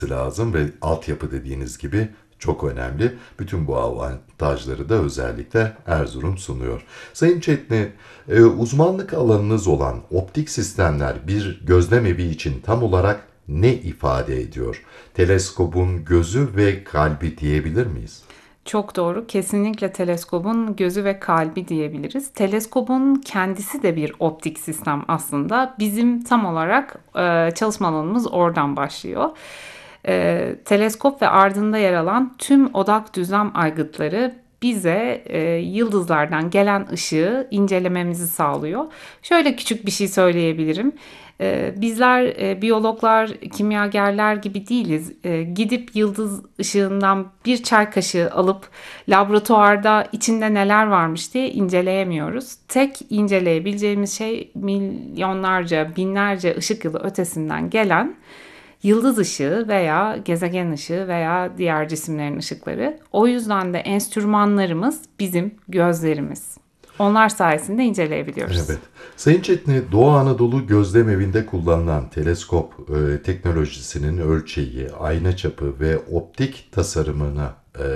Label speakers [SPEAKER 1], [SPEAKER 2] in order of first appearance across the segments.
[SPEAKER 1] lazım ve altyapı dediğiniz gibi çok önemli. Bütün bu avantajları da özellikle Erzurum sunuyor. Sayın Çetni, uzmanlık alanınız olan optik sistemler bir gözlemevi için tam olarak ne ifade ediyor? Teleskobun gözü ve kalbi diyebilir miyiz?
[SPEAKER 2] Çok doğru. Kesinlikle teleskobun gözü ve kalbi diyebiliriz. Teleskobun kendisi de bir optik sistem aslında. Bizim tam olarak çalışma alanımız oradan başlıyor. Teleskop ve ardında yer alan tüm odak düzlem aygıtları bize yıldızlardan gelen ışığı incelememizi sağlıyor. Şöyle küçük bir şey söyleyebilirim. Bizler biyologlar, kimyagerler gibi değiliz. Gidip yıldız ışığından bir çay kaşığı alıp laboratuvarda içinde neler varmış diye inceleyemiyoruz. Tek inceleyebileceğimiz şey milyonlarca, binlerce ışık yılı ötesinden gelen yıldız ışığı veya gezegen ışığı veya diğer cisimlerin ışıkları. O yüzden de enstrümanlarımız bizim gözlerimiz. Onlar sayesinde inceleyebiliyoruz.
[SPEAKER 1] Evet. Sayın Çetni, Doğu Anadolu Gözlemevi'nde kullanılan teleskop teknolojisinin ölçeği, ayna çapı ve optik tasarımına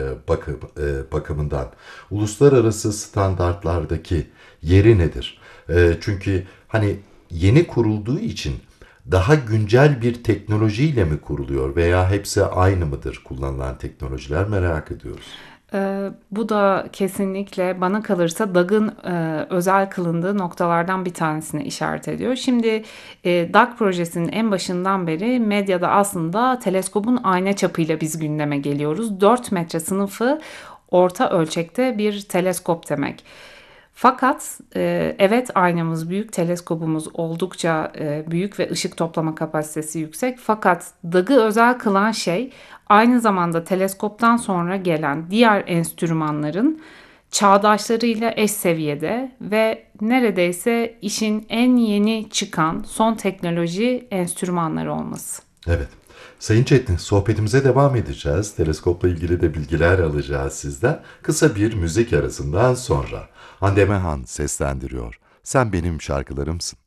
[SPEAKER 1] bakımından uluslararası standartlardaki yeri nedir? Çünkü hani yeni kurulduğu için daha güncel bir teknolojiyle mi kuruluyor veya hepsi aynı mıdır kullanılan teknolojiler merak ediyoruz.
[SPEAKER 2] Bu da kesinlikle bana kalırsa DAG'ın özel kılındığı noktalardan bir tanesine işaret ediyor. Şimdi DAG projesinin en başından beri medyada aslında teleskobun ayna çapıyla biz gündeme geliyoruz. 4 metre sınıfı orta ölçekte bir teleskop demek. Fakat evet aynamız büyük, teleskobumuz oldukça büyük ve ışık toplama kapasitesi yüksek. Fakat DAG'ı özel kılan şey aynı zamanda teleskoptan sonra gelen diğer enstrümanların çağdaşlarıyla eş seviyede ve neredeyse işin en yeni çıkan son teknoloji enstrümanları olması.
[SPEAKER 1] Evet. Sayın Çetin, sohbetimize devam edeceğiz. Teleskopla ilgili de bilgiler alacağız sizden. Kısa bir müzik arasından sonra. Hande Mehan seslendiriyor. Sen benim şarkılarımsın.